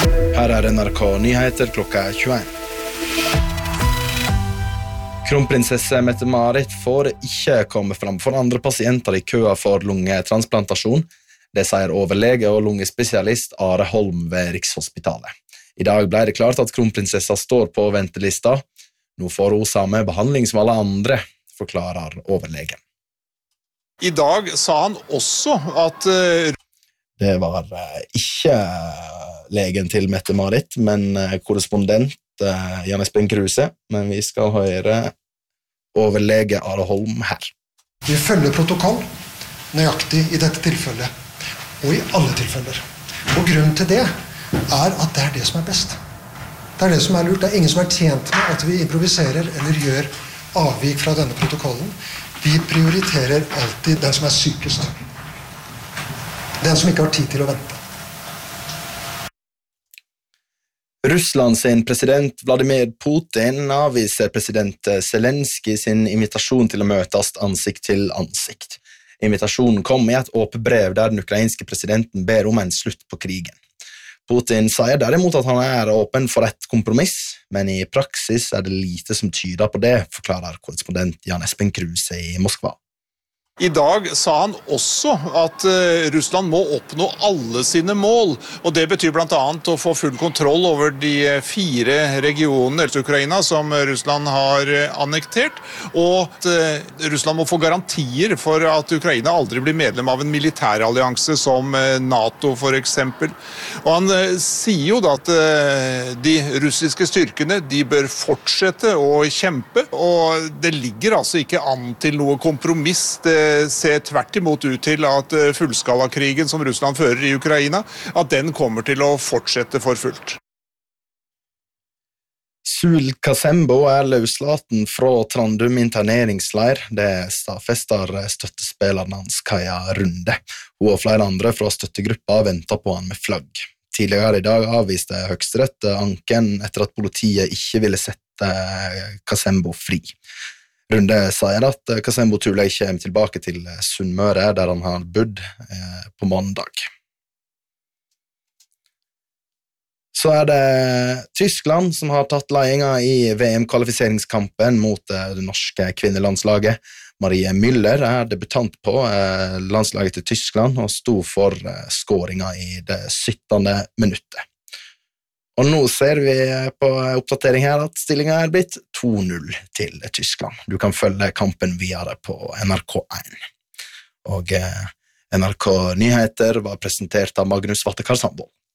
Her NRK Nyheter klokka 21. Kronprinsesse Mette-Marit får ikke komme fram for andre pasienter i køa for lungetransplantasjon. Det sier overlege og lungespesialist Are Holm ved Rikshospitalet. I dag ble det klart at kronprinsessa står på ventelista. Nå får hun samme behandling som alle andre, forklarer overlegen. I dag sa han også at det var ikke legen til Mette-Marit, men korrespondent Jan Espen Kruse, men vi skal høre overlege Are Holm her. Vi følger protokoll nøyaktig i dette tilfellet, og i alle tilfeller. Og grunnen til det at det det som best. Det det som lurt. Det ingen som tjent med at vi improviserer eller gjør avvik fra denne protokollen. Vi prioriterer alltid den som sykest. Den som ikke har tid til å vente. Russland sin president Vladimir Putin avviser president Zelensky sin invitasjon til å møtes ansikt til ansikt. Invitasjonen kom i et åpent brev der den ukrainske presidenten ber om en slutt på krigen. Putin sier derimot at han åpen for et kompromiss, men i praksis det lite som tyder på det, forklarer korrespondent Jan Espen Kruse i Moskva. I dag sa han også at Russland må oppnå alle sine mål, og det betyr blant annet å få full kontroll over de 4 regionene i Ukraina som Russland har annektert, og at Russland må få garantier for at Ukraina aldri blir medlem av en militærallianse som NATO for eksempel. Og han sier jo da at de russiske styrkene de bør fortsette å kjempe, og det ligger altså ikke an til noe kompromiss. Det ser tvert imot ut til at fullskalakrigen som Russland fører i Ukraina, at den kommer til å fortsette for fullt. Sul Kasembo løslaten fra Trandum interneringsleir. Det stadfester støttespilleren hans Kaja Runde. Hun og flere andre fra støttegruppa venter på han med flagg. Tidligere i dag avviste Høyesterett anken etter at politiet ikke ville sette Kasembo fri. Runde sier at Kasembo trolig kommer tilbake til Sunnmøre, der han har bodd på mandag. Så det Tyskland som har tatt ledelsen i VM-kvalifiseringskampen mot det norske kvinnelandslaget. Marie Müller debutant på landslaget til Tyskland og sto for skåringen i det 17. minuttet. Og nå ser vi på oppdatering her at stillingen blitt 2-0 til Tyskland. Du kan følge kampen videre på NRK1. Og NRK Nyheter var presentert av Magnus Vattekar Sandvold.